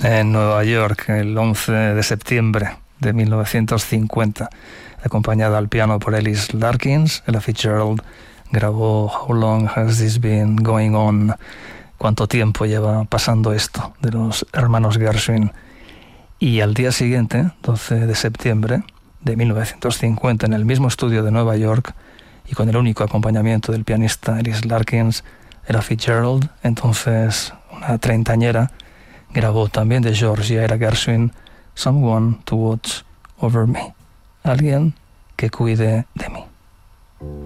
en Nueva York el 11 de septiembre de 1950, acompañada al piano por Ellis Larkins. Ella Fitzgerald grabó How Long Has This Been Going On? ¿Cuánto tiempo lleva pasando esto? De los hermanos Gershwin. Y al día siguiente, 12 de septiembre de 1950, en el mismo estudio de Nueva York y con el único acompañamiento del pianista Ellis Larkins, Ella Fitzgerald, entonces una treintañera, grabó también de George y Ira Gershwin Someone to Watch Over Me, alguien que cuide de mí.